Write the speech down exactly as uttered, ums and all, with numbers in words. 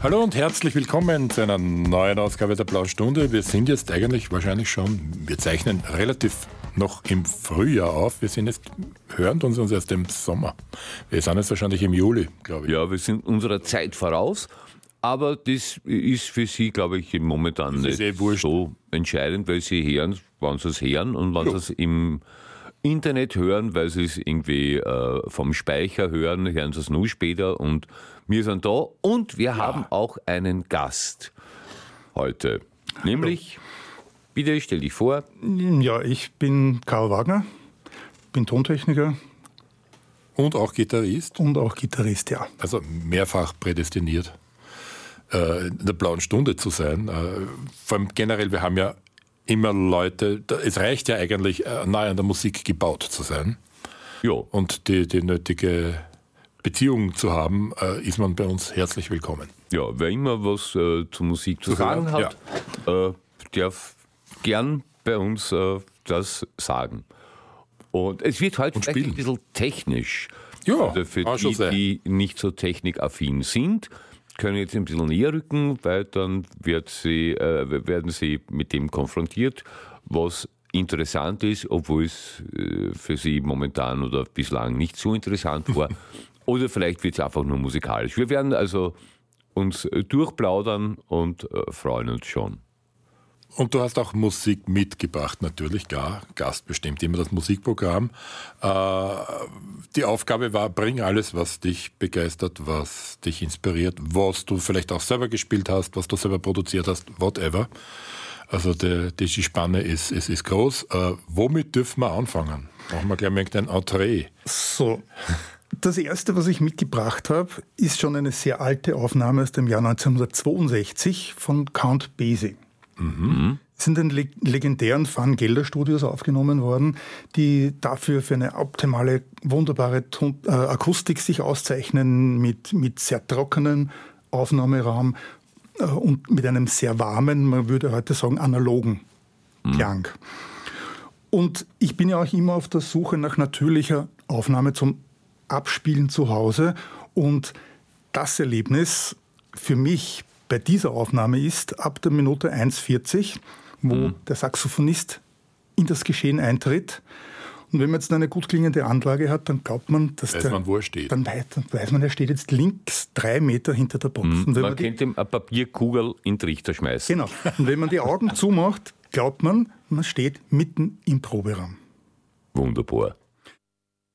Hallo und herzlich willkommen zu einer neuen Ausgabe der Blauen Stunde. Wir sind jetzt eigentlich wahrscheinlich schon, wir zeichnen relativ noch im Frühjahr auf. Wir sind jetzt, hören uns uns erst im Sommer. Wir sind jetzt wahrscheinlich im Juli, glaube ich. Ja, wir sind unserer Zeit voraus. Aber das ist für Sie, glaube ich, momentan nicht eh so entscheidend, weil Sie hören, wann Sie es hören und wann Sie es im Internet hören, weil Sie es irgendwie äh, vom Speicher hören, hören Sie es nur später und wir sind da und wir ja. haben auch einen Gast heute. Hallo. Nämlich, bitte stell dich vor. Ja, ich bin Karl Wagner, bin Tontechniker. Und auch Gitarrist? Und auch Gitarrist, ja. Also mehrfach prädestiniert, äh, in der Blauen Stunde zu sein. Äh, vor allem generell, wir haben ja immer Leute, es reicht ja eigentlich, äh, nahe an der Musik gebaut zu sein. Ja. Und die, die nötige Beziehung zu haben, äh, ist man bei uns herzlich willkommen. Ja, wer immer was äh, zur Musik zu, zu sagen hören, hat, ja. äh, darf gern bei uns äh, das sagen. Und es wird heute vielleicht ein bisschen technisch. Ja, also für die, die nicht so technikaffin sind, können jetzt ein bisschen näher rücken, weil dann wird sie, äh, werden sie mit dem konfrontiert, was interessant ist, obwohl es äh, für sie momentan oder bislang nicht so interessant war. Oder vielleicht wird es einfach nur musikalisch. Wir werden also uns durchplaudern und äh, freuen uns schon. Und du hast auch Musik mitgebracht, natürlich, klar. Gast bestimmt immer das Musikprogramm. Äh, die Aufgabe war, bring alles, was dich begeistert, was dich inspiriert, was du vielleicht auch selber gespielt hast, was du selber produziert hast, whatever. Also die, die Spanne ist, ist, ist groß. Äh, womit dürfen wir anfangen? Machen wir gleich mal ein Entree. So, das Erste, was ich mitgebracht habe, ist schon eine sehr alte Aufnahme aus dem Jahr neunzehnhundertzweiundsechzig von Count Basie. Mhm. Sind in den legendären Van Gelder Studios aufgenommen worden, die dafür für eine optimale, wunderbare Ton- äh, Akustik sich auszeichnen, mit, mit sehr trockenem Aufnahmeraum äh, und mit einem sehr warmen, man würde heute sagen, analogen mhm. Klang. Und ich bin ja auch immer auf der Suche nach natürlicher Aufnahme zum Abspielen zu Hause und das Erlebnis für mich bei dieser Aufnahme ist ab der Minute eins vierzig, wo mhm. der Saxophonist in das Geschehen eintritt. Und wenn man jetzt eine gut klingende Anlage hat, dann glaubt man, dass weiß der, man, wo er steht. Dann weiß, dann weiß man, er steht jetzt links drei Meter hinter der Box. Mhm. Und wenn man, man könnte ihm eine Papierkugel in den Trichter schmeißen. Genau. Und wenn man die Augen zumacht, glaubt man, man steht mitten im Proberaum. Wunderbar.